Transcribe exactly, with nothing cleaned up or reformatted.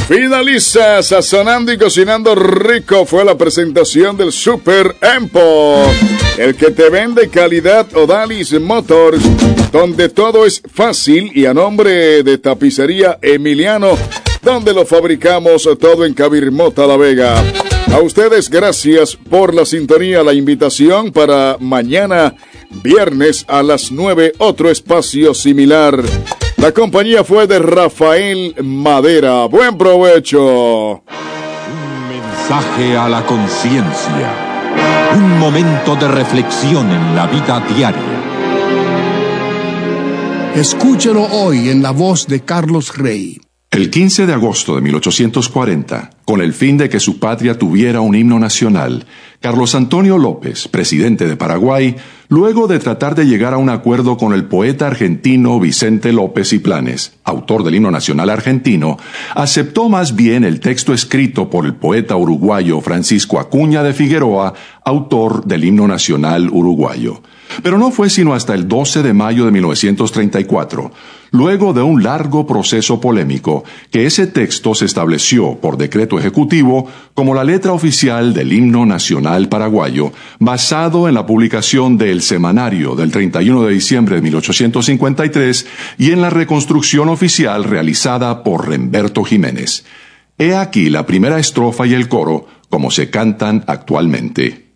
Finaliza Sazonando y Cocinando Rico. Fue la presentación del Super Empo, el que te vende calidad. Odalis Motors, donde todo es fácil, y a nombre de Tapicería Emiliano, donde lo fabricamos todo en Cabirmota, La Vega. A ustedes gracias por la sintonía, la invitación para mañana viernes a las nueve, otro espacio similar. La compañía fue de Rafael Madera. Buen provecho. Un mensaje a la conciencia. Un momento de reflexión en la vida diaria. Escúchelo hoy en la voz de Carlos Rey. El quince de agosto de mil ochocientos cuarenta, con el fin de que su patria tuviera un himno nacional, Carlos Antonio López, presidente de Paraguay, luego de tratar de llegar a un acuerdo con el poeta argentino Vicente López y Planes, autor del himno nacional argentino, aceptó más bien el texto escrito por el poeta uruguayo Francisco Acuña de Figueroa, autor del himno nacional uruguayo. Pero no fue sino hasta el doce de mayo de mil novecientos treinta y cuatro, luego de un largo proceso polémico, que ese texto se estableció por decreto ejecutivo como la letra oficial del himno nacional paraguayo, basado en la publicación del Semanario del treinta y uno de diciembre de mil ochocientos cincuenta y tres y en la reconstrucción oficial realizada por Remberto Jiménez. He aquí la primera estrofa y el coro como se cantan actualmente.